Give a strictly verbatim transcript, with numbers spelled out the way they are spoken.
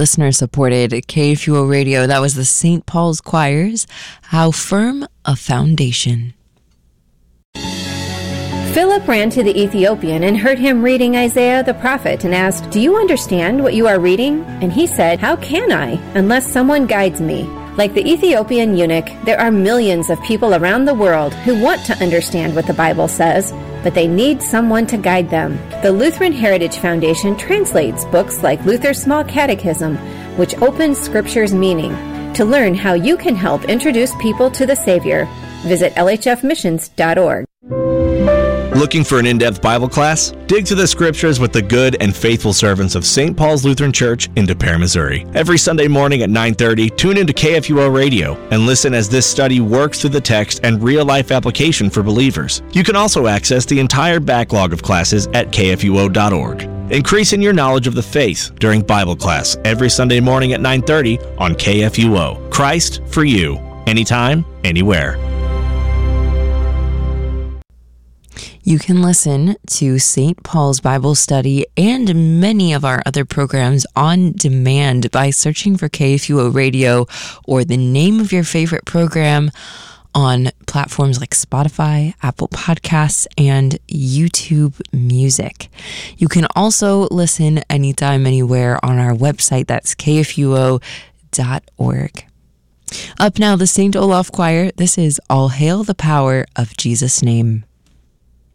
listener-supported K F U O Radio. That was the Saint Paul's Choirs, How Firm a Foundation. Philip ran to the Ethiopian and heard him reading Isaiah the prophet and asked, "Do you understand what you are reading?" And he said, "How can I, unless someone guides me?" Like the Ethiopian eunuch, there are millions of people around the world who want to understand what the Bible says, but they need someone to guide them. The Lutheran Heritage Foundation translates books like Luther's Small Catechism, which opens Scripture's meaning. To learn how you can help introduce people to the Savior, visit L H F missions dot org. Looking for an in-depth Bible class? Dig through the Scriptures with the good and faithful servants of Saint Paul's Lutheran Church in De Pere, Missouri. Every Sunday morning at nine thirty, tune into K F U O Radio and listen as this study works through the text and real-life application for believers. You can also access the entire backlog of classes at K F U O dot org. Increasing your knowledge of the faith during Bible class every Sunday morning at nine thirty on K F U O. Christ for you, anytime, anywhere. You can listen to Saint Paul's Bible Study and many of our other programs on demand by searching for K F U O Radio or the name of your favorite program on platforms like Spotify, Apple Podcasts, and YouTube Music. You can also listen anytime, anywhere on our website. That's K F U O dot org. Up now, the Saint Olaf Choir. This is All Hail the Power of Jesus' Name.